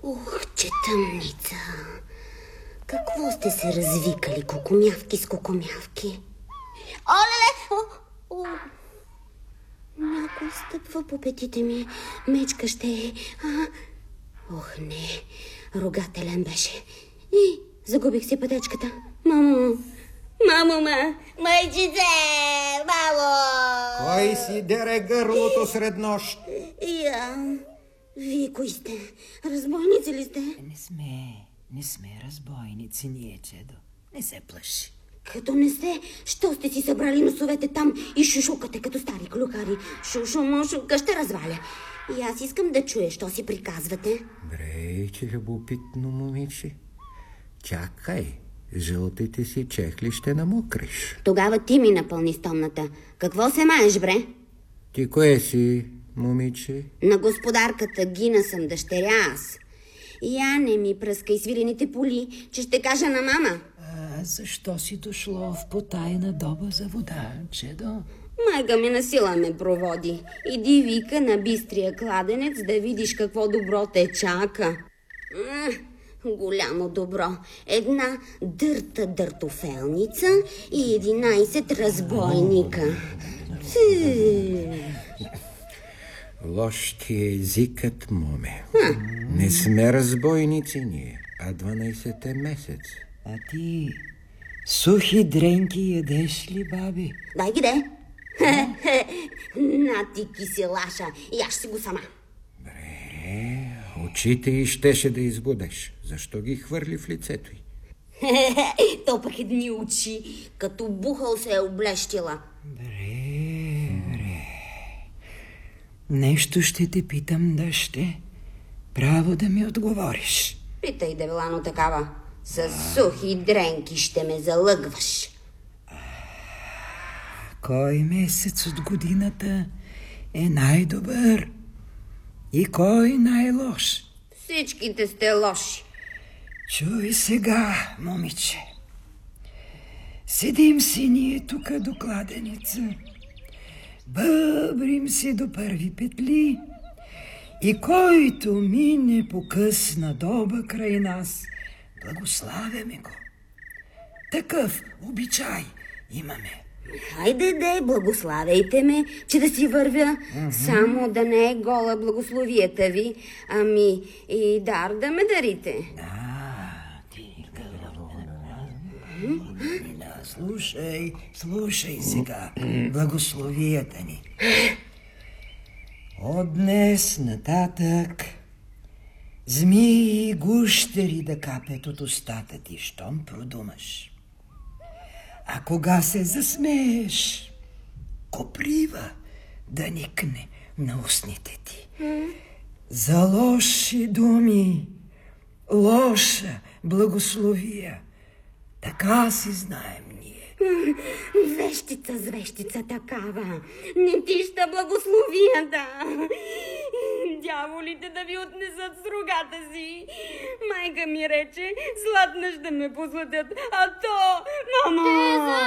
Ух, че тъмница. Какво сте се развикали, кокомявки с кокомявки? Олеле! Някой стъпва по петите ми. Мечка ще е. Ох, не. Рогателен беше. И загубих си пътечката. Мамо! Майчице! Мамо! Кой си дере гърлото сред нощ? Вие кои сте? Разбойници ли сте? Не сме разбойници ние, Чедо. Не се плаши. Като не сте, що сте си събрали носовете там и шушукате като стари клюкари? Шушу-мушука ще разваля. И аз искам да чуя, що си приказвате. Брей, че любопитно момиче. Чакай, жълтите си чехли ще намокриш. Тогава ти ми напълни стомната. Какво се маеш, бре? Ти кое си, момиче? На господарката Гина съм дъщеря аз. Я не ми пръскай свирените поли, че ще кажа на мама. Защо си дошло в потайна доба за вода, Чедо? Майка ми на сила ме проводи. Иди вика на бистрия кладенец да видиш какво добро те чака. Голямо добро. Една дъртофелница и 11 разбойника. Лош ти е езикът, моме. Не сме разбойници ние, а 12-те месец. А ти сухи дренки ядеш ли, баби? Дай ги де. На ти киселаша. И аз ще си го сама. Бре, очите й щеше да избудеш. Защо ги хвърли в лицето й? То пък едни очи, като бухал се е облещила. Бре. Нещо ще те питам, дъще. Право да ми отговориш. Питай, дебелано такава. С сухи дренки ще ме залъгваш. Кой месец от годината е най-добър и кой най-лош? Всичките сте лоши. Чуй сега, момиче. Седим си ние тука до кладеница. Бъбрим си до първи петли и който мине по късна доба край нас, благославяме го. Такъв обичай имаме. Хайде, благославяйте ме, че да си вървя. Само да не е гола благословията ви, ами и дар да ме дарите. Слушай сега благословията ни. От днес нататък змии и гущери да капят от устата ти, щом продумаш. А кога се засмееш, коприва да никне на устните ти. За лоши думи, лоша благословия. Така си знаем ние. Вещица с вещица такава. Не ти ще благословията. Дяволите да ви отнесат с рогата си. Майка ми рече, златна ще ме позлатят, а то... Мамо!